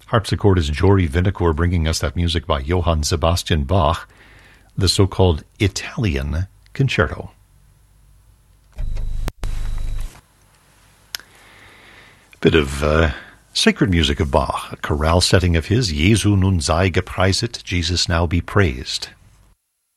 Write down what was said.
Harpsichordist Jory Vinacour bringing us that music by Johann Sebastian Bach, the so-called Italian Concerto. Bit of sacred music of Bach, a chorale setting of his, Jesu nun sei gepreiset, Jesus now be praised.